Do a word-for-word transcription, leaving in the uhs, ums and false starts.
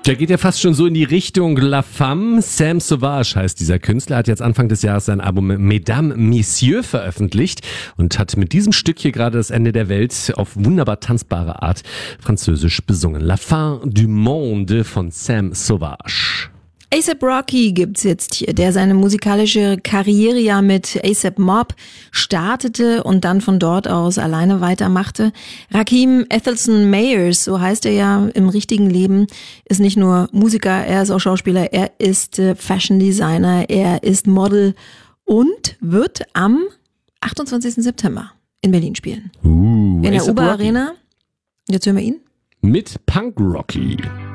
Der geht ja fast schon so in die Richtung La Femme. Sam Sauvage heißt dieser Künstler, hat jetzt Anfang des Jahres sein Album Mesdames, Messieurs veröffentlicht und hat mit diesem Stück hier gerade das Ende der Welt auf wunderbar tanzbare Art französisch besungen. La fin du monde von Sam Sauvage. A$AP Rocky gibt's jetzt hier, der seine musikalische Karriere ja mit A$AP Mob startete und dann von dort aus alleine weitermachte. Rakim Ethelston Mayers, so heißt er ja im richtigen Leben, ist nicht nur Musiker, er ist auch Schauspieler, er ist äh, Fashion Designer, er ist Model und wird am achtundzwanzigsten September in Berlin spielen. Uh, in der A$AP U B A Rocky. Arena. Jetzt hören wir ihn. Mit Punk Rocky.